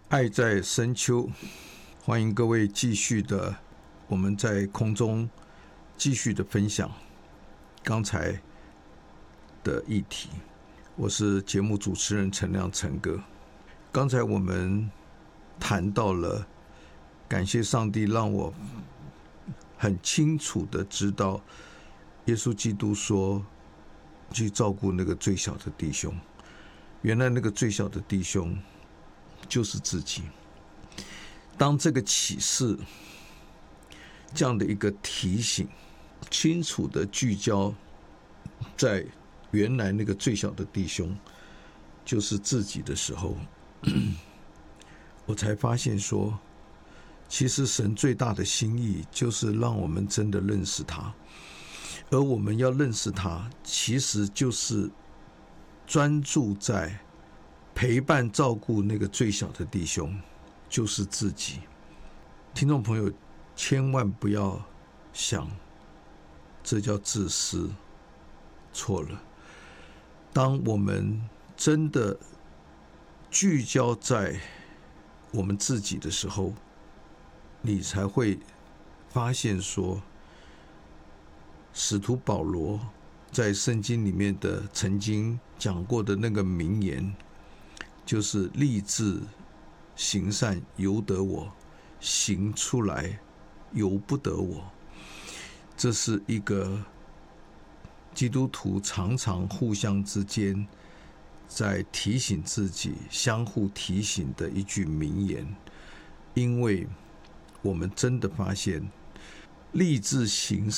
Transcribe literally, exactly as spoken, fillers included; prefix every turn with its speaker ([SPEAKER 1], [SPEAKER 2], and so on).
[SPEAKER 1] 爱在深秋，欢迎各位继续的，我们在空中继续的分享刚才的议题。我是节目主持人陈亮陈哥。刚才我们谈到了，感谢上帝让我很清楚的知道，耶稣基督说去照顾那个最小的弟兄，原来那个最小的弟兄就是自己。当这个启示这样的一个提醒清楚的聚焦在原来那个最小的弟兄就是自己的时候，我才发现说，其实神最大的心意就是让我们真的认识他，而我们要认识他，其实就是专注在陪伴照顾那个最小的弟兄，就是自己。听众朋友千万不要想这叫自私，错了。当我们真的聚焦在我们自己的时候，你才会发现说，使徒保罗在圣经里面的曾经讲过的那个名言，就是立志行善由得我，行出来由不得我。这是一个基督徒常常互相之间在提醒自己，相互提醒的一句名言。因为我们真的发现，立志行